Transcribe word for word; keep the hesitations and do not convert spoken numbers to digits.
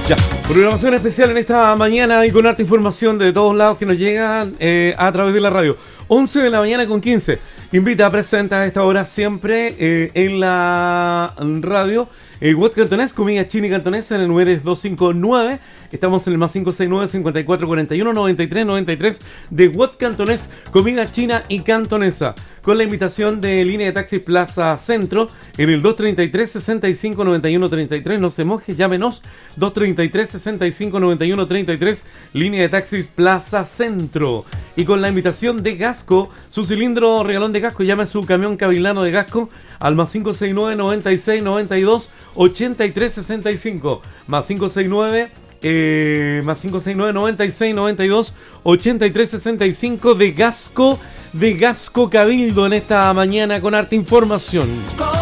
Ya, programación especial en esta mañana y con harta información de todos lados que nos llegan eh, a través de la radio. once de la mañana con quince. Invita a presentar a esta hora siempre eh, en la radio. Eh, Web Cantonés, comida china y cantonesa en el número dos cinco nueve. Estamos en el más cinco seis nueve, cinco cuatro cuatro uno, nueve tres nueve tres de Web Cantonés, comida china y cantonesa. Con la invitación de línea de taxi Plaza Centro en el dos treinta y tres, sesenta y cinco, noventa y uno, treinta y tres. No se moje, llámenos. dos treinta y tres, sesenta y cinco, noventa y uno, treinta y tres. Línea de taxis Plaza Centro. Y con la invitación de Gasco, su cilindro regalón de Gasco, llame a su camión cabilano de Gasco al más cinco seis nueve, noventa y seis, noventa y dos, ochenta y tres, sesenta y cinco. Más cinco seis nueve, eh, más cinco seis nueve, noventa y seis, noventa y dos, ochenta y tres, sesenta y cinco de Gasco, de Gasco Cabildo en esta mañana con harta información.